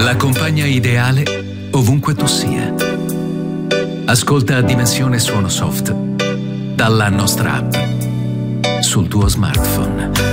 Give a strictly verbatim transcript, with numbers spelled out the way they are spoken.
La compagna ideale ovunque tu sia. Ascolta Dimensione Suono Soft dalla nostra app sul tuo smartphone.